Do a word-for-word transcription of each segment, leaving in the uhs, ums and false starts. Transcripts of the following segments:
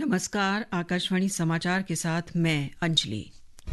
नमस्कार, आकाशवाणी समाचार के साथ मैं अंजलि।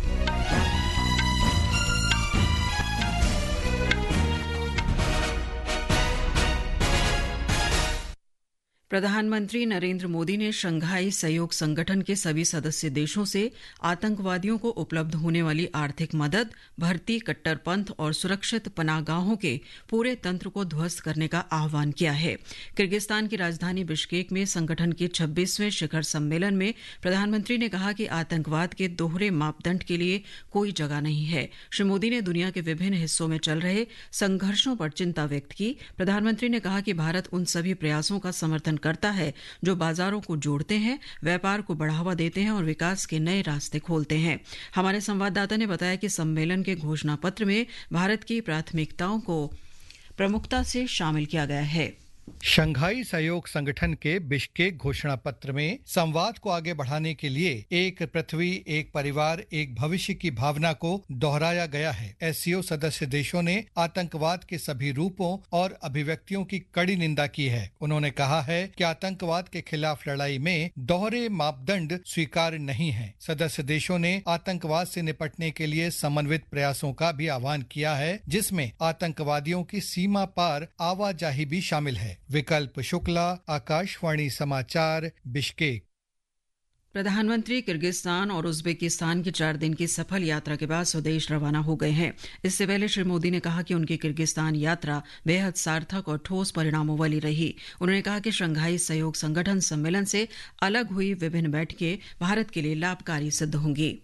प्रधानमंत्री नरेंद्र मोदी ने शंघाई सहयोग संगठन के सभी सदस्य देशों से आतंकवादियों को उपलब्ध होने वाली आर्थिक मदद, भर्ती, कट्टरपंथ और सुरक्षित पनाहगाहों के पूरे तंत्र को ध्वस्त करने का आह्वान किया है। किर्गिस्तान की राजधानी बिश्केक में संगठन के छब्बीसवें शिखर सम्मेलन में प्रधानमंत्री ने कहा कि आतंकवाद के दोहरे मापदंड के लिए कोई जगह नहीं है। श्री मोदी ने दुनिया के विभिन्न हिस्सों में चल रहे संघर्षों पर चिंता व्यक्त की। प्रधानमंत्री ने कहा कि भारत उन सभी प्रयासों का समर्थन करता है जो बाजारों को जोड़ते हैं, व्यापार को बढ़ावा देते हैं और विकास के नए रास्ते खोलते हैं। हमारे संवाददाता ने बताया कि सम्मेलन के घोषणा पत्र में भारत की प्राथमिकताओं को प्रमुखता से शामिल किया गया है। शंघाई सहयोग संगठन के बिश्केक घोषणा पत्र में संवाद को आगे बढ़ाने के लिए एक पृथ्वी, एक परिवार, एक भविष्य की भावना को दोहराया गया है। एससीओ सदस्य देशों ने आतंकवाद के सभी रूपों और अभिव्यक्तियों की कड़ी निंदा की है। उन्होंने कहा है कि आतंकवाद के खिलाफ लड़ाई में दोहरे मापदंड स्वीकार्य नहीं है। सदस्य देशों ने आतंकवाद से निपटने के लिए समन्वित प्रयासों का भी आह्वान किया है, जिसमें आतंकवादियों की सीमा पार आवाजाही भी शामिल है। विकल्प शुक्ला, आकाशवाणी समाचार, बिश्केक। प्रधानमंत्री किर्गिस्तान और उज्बेकिस्तान की चार दिन की सफल यात्रा के बाद स्वदेश रवाना हो गए हैं। इससे पहले श्री मोदी ने कहा कि उनकी किर्गिस्तान यात्रा बेहद सार्थक और ठोस परिणामों वाली रही। उन्होंने कहा कि शंघाई सहयोग संगठन सम्मेलन से अलग हुई विभिन्न बैठकें भारत के लिए लाभकारी सिद्ध होंगी।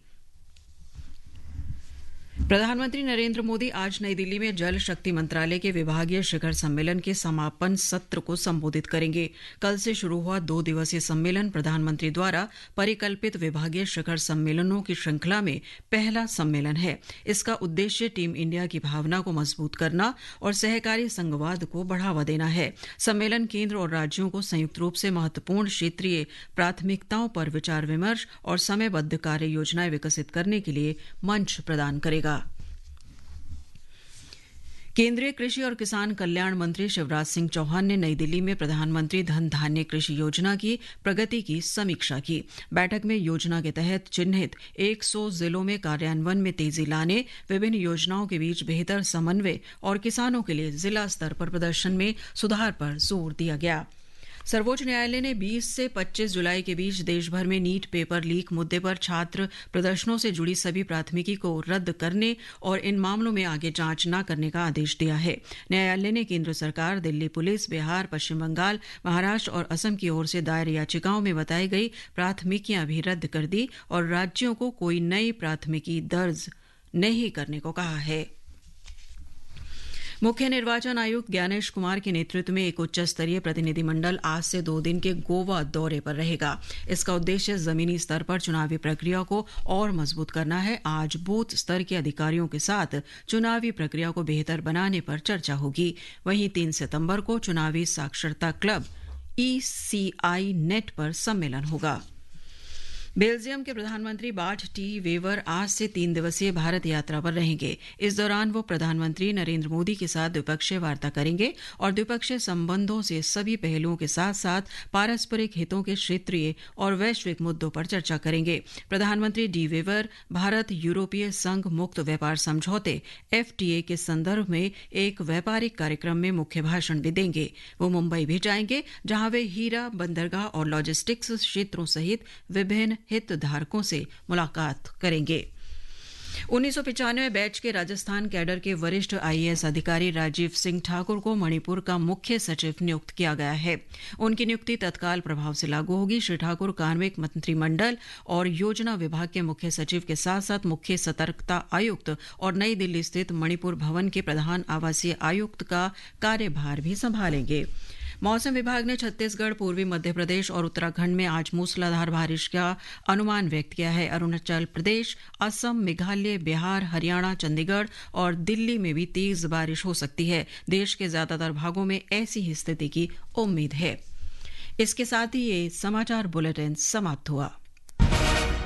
प्रधानमंत्री नरेंद्र मोदी आज नई दिल्ली में जल शक्ति मंत्रालय के विभागीय शिखर सम्मेलन के समापन सत्र को संबोधित करेंगे। कल से शुरू हुआ दो दिवसीय सम्मेलन प्रधानमंत्री द्वारा परिकल्पित विभागीय शिखर सम्मेलनों की श्रृंखला में पहला सम्मेलन है। इसका उद्देश्य टीम इंडिया की भावना को मजबूत करना और सहकारी संघवाद को बढ़ावा देना है। सम्मेलन केंद्र और राज्यों को संयुक्त रूप से महत्वपूर्ण क्षेत्रीय प्राथमिकताओं पर विचार विमर्श और समयबद्ध कार्य योजनाएं विकसित करने के लिए मंच प्रदान करेगा। केंद्रीय कृषि और किसान कल्याण मंत्री शिवराज सिंह चौहान ने नई दिल्ली में प्रधानमंत्री धन धान्य कृषि योजना की प्रगति की समीक्षा की। बैठक में योजना के तहत चिन्हित सौ जिलों में कार्यान्वयन में तेजी लाने, विभिन्न योजनाओं के बीच बेहतर समन्वय और किसानों के लिए जिला स्तर पर प्रदर्शन में सुधार पर जोर दिया गया। सर्वोच्च न्यायालय ने बीस से पच्चीस जुलाई के बीच देश भर में नीट पेपर लीक मुद्दे पर छात्र प्रदर्शनों से जुड़ी सभी प्राथमिकी को रद्द करने और इन मामलों में आगे जांच न करने का आदेश दिया है। न्यायालय ने केंद्र सरकार, दिल्ली पुलिस, बिहार, पश्चिम बंगाल, महाराष्ट्र और असम की ओर से दायर याचिकाओं में बताई गई प्राथमिकियां भी रद्द कर दी और राज्यों को कोई नई प्राथमिकी दर्ज नहीं करने को कहा है। मुख्य निर्वाचन आयुक्त ज्ञानेश कुमार के नेतृत्व में एक उच्च स्तरीय प्रतिनिधिमंडल आज से दो दिन के गोवा दौरे पर रहेगा। इसका उद्देश्य जमीनी स्तर पर चुनावी प्रक्रिया को और मजबूत करना है। आज बूथ स्तर के अधिकारियों के साथ चुनावी प्रक्रिया को बेहतर बनाने पर चर्चा होगी। वहीं तीन सितंबर को चुनावी साक्षरता क्लब ई सी आई नेट पर सम्मेलन होगा। बेल्जियम के प्रधानमंत्री बार्ट टी वेवर आज से तीन दिवसीय भारत यात्रा पर रहेंगे। इस दौरान वो प्रधानमंत्री नरेंद्र मोदी के साथ द्विपक्षीय वार्ता करेंगे और द्विपक्षीय संबंधों से सभी पहलुओं के साथ साथ पारस्परिक हितों के क्षेत्रीय और वैश्विक मुद्दों पर चर्चा करेंगे। प्रधानमंत्री डी वेवर भारत यूरोपीय संघ मुक्त व्यापार समझौते एफ टी ए के संदर्भ में एक व्यापारिक कार्यक्रम में मुख्य भाषण भी देंगे। वो मुंबई भी जाएंगे, जहां वे हीरा, बंदरगाह और लॉजिस्टिक्स क्षेत्रों सहित विभिन्न हितधारकों से मुलाकात करेंगे। उन्नीस सौ पिचानवे बैच के राजस्थान कैडर के वरिष्ठ आई ए एस अधिकारी राजीव सिंह ठाकुर को मणिपुर का मुख्य सचिव नियुक्त किया गया है। उनकी नियुक्ति तत्काल प्रभाव से लागू होगी। श्री ठाकुर कार्मिक मंत्रिमंडल और योजना विभाग के मुख्य सचिव के साथ साथ मुख्य सतर्कता आयुक्त और नई दिल्ली स्थित मणिपुर भवन के प्रधान आवासीय आयुक्त का कार्यभार भी संभालेंगे। मौसम विभाग ने छत्तीसगढ़, पूर्वी मध्य प्रदेश और उत्तराखंड में आज मूसलाधार बारिश का अनुमान व्यक्त किया है। अरुणाचल प्रदेश, असम, मेघालय, बिहार, हरियाणा, चंडीगढ़ और दिल्ली में भी तेज बारिश हो सकती है। देश के ज्यादातर भागों में ऐसी ही स्थिति की उम्मीद है। इसके साथ ही ये समाचार बुलेटिन समाप्त हुआ।